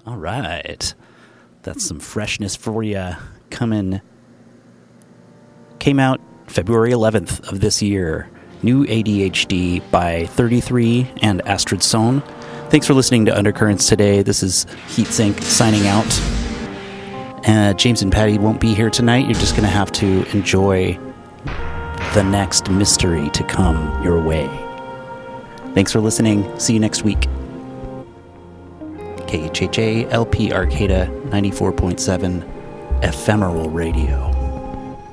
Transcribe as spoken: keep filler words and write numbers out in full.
All right. That's some freshness for you. Coming. Came out February eleventh of this year. New A D H D by thirty-three and Astrid Sohn. Thanks for listening to Undercurrents today. This is Heatsink signing out. Uh, James and Patty won't be here tonight. You're just going to have to enjoy the next mystery to come your way. Thanks for listening. See you next week. K H H A L P Arcata ninety-four point seven Ephemeral Radio.